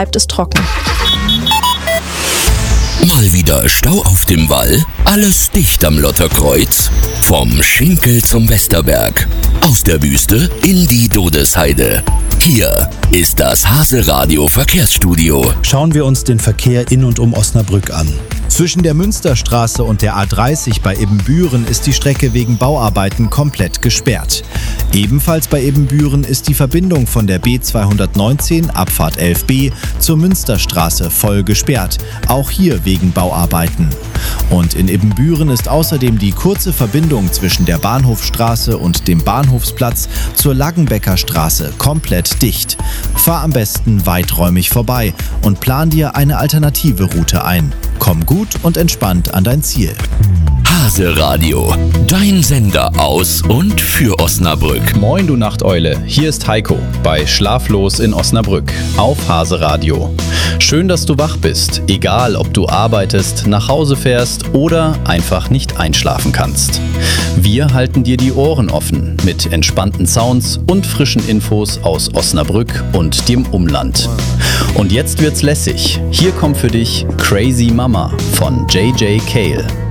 bleibt es trocken. Mal wieder Stau auf dem Wall? Alles dicht am Lotterkreuz? Vom Schinkel zum Westerberg. Aus der Wüste in die Dodesheide. Hier ist das Hase-Radio Verkehrsstudio. Schauen wir uns den Verkehr in und um Osnabrück an. Zwischen der Münsterstraße und der A30 bei Ebenbüren ist die Strecke wegen Bauarbeiten komplett gesperrt. Ebenfalls bei Ebenbüren ist die Verbindung von der B219 Abfahrt 11b zur Münsterstraße voll gesperrt, auch hier wegen Bauarbeiten. Und in Ebenbüren ist außerdem die kurze Verbindung zwischen der Bahnhofstraße und dem Bahnhofsplatz zur Laggenbecker Straße komplett dicht. Fahr am besten weiträumig vorbei und plan dir eine alternative Route ein. Komm gut und entspannt an dein Ziel. Hase-Radio, dein Sender aus und für Osnabrück. Moin, du Nachteule, hier ist Heiko bei Schlaflos in Osnabrück auf Hase-Radio. Schön, dass du wach bist, egal ob du arbeitest, nach Hause fährst oder einfach nicht einschlafen kannst. Wir halten dir die Ohren offen mit entspannten Sounds und frischen Infos aus Osnabrück und dem Umland. Und jetzt wird's lässig. Hier kommt für dich Crazy Mama von JJ Cale.